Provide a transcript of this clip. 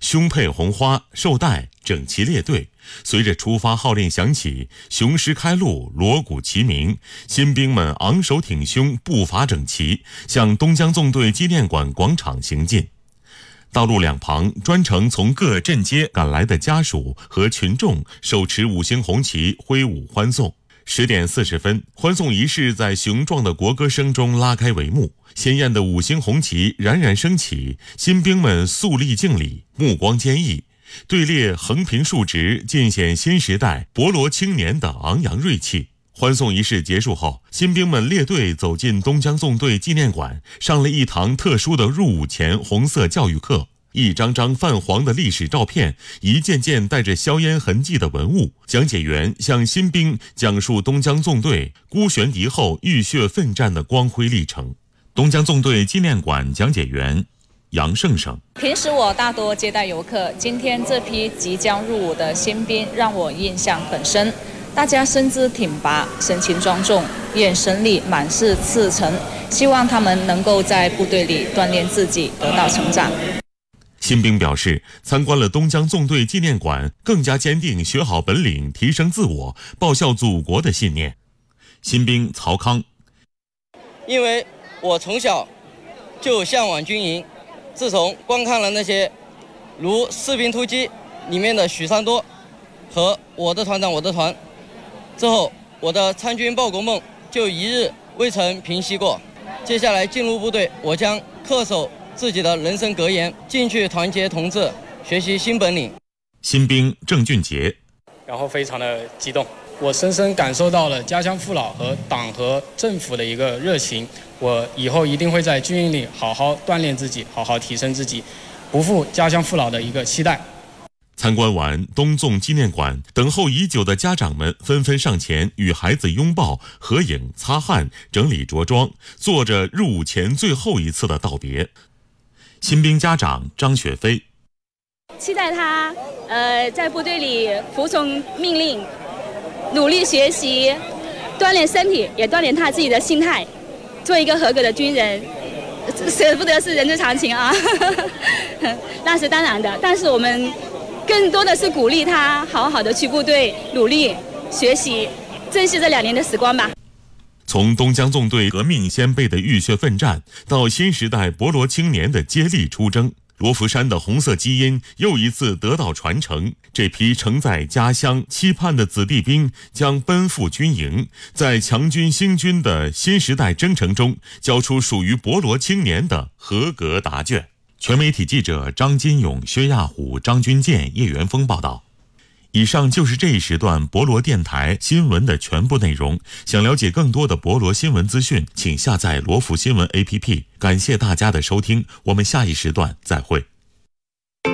胸佩红花，绶带，整齐列队。随着出发号令响起，雄狮开路，锣鼓齐鸣，新兵们昂首挺胸，步伐整齐，向东江纵队纪念馆广场行进。道路两旁，专程从各镇街赶来的家属和群众手持5星红旗挥舞欢送。10点40分，欢送仪式在雄壮的国歌声中拉开帷幕，鲜艳的5星红旗冉冉升起，新兵们肃立敬礼，目光坚毅，队列横平竖直，尽显新时代博罗青年的昂扬锐气。欢送仪式结束后，新兵们列队走进东江纵队纪念馆，上了一堂特殊的入伍前红色教育课。一张张泛黄的历史照片，一件件带着硝烟痕迹的文物，讲解员向新兵讲述东江纵队孤悬敌后浴血奋战的光辉历程。东江纵队纪念馆讲解员杨胜胜： 平时我大多接待游客，今天这批即将入伍的新兵让我印象很深。大家身姿挺拔，神情庄重，眼神里满是赤诚，希望他们能够在部队里锻炼自己，得到成长。 新兵表示，参观了东江纵队纪念馆，更加坚定学好本领、提升自我、报效祖国的信念。新兵曹康： 因为我从小就向往军营，自从观看了那些如《士兵突击》里面的许三多和我的团长我的团之后，我的参军报国梦就一日未曾平息过。接下来进入部队，我将恪守自己的人生格言，进去团结同志，学习新本领。 新兵郑俊杰： 然后非常的激动，我深深感受到了家乡父老和党和政府的一个热情。我以后一定会在军营里好好锻炼自己，好好提升自己，不负家乡父老的一个期待。 参观完东纵纪念馆，等候已久的家长们纷纷上前与孩子拥抱、合影、擦汗、整理着装，做着入伍前最后一次的道别。新兵家长张雪飞： 期待他在部队里服从命令，努力学习，锻炼身体，也锻炼他自己的心态，做一个合格的军人。舍不得是人之常情啊，那是当然的。但是我们更多的是鼓励他好好的去部队努力学习，珍惜这2年的时光吧。 从东江纵队革命先辈的浴血奋战，到新时代博罗青年的接力出征，罗浮山的红色基因又一次得到传承。这批承载家乡期盼的子弟兵将奔赴军营，在强军兴军的新时代征程中，交出属于博罗青年的合格答卷。全媒体记者张金勇、薛亚虎、张军健、叶元峰报道。以上就是这一时段博罗电台新闻的全部内容。想了解更多的博罗新闻资讯，请下载罗浮新闻 APP。感谢大家的收听，我们下一时段再会。